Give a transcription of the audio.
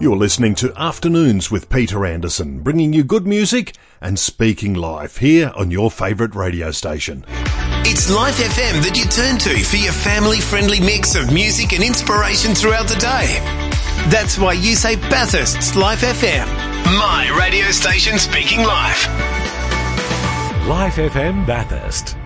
You're listening to Afternoons with Peter Anderson, bringing you good music and speaking live here on your favourite radio station. It's Life FM that you turn to for your family-friendly mix of music and inspiration throughout the day. That's why you say Bathurst's Life FM, my radio station speaking live. Life FM Bathurst.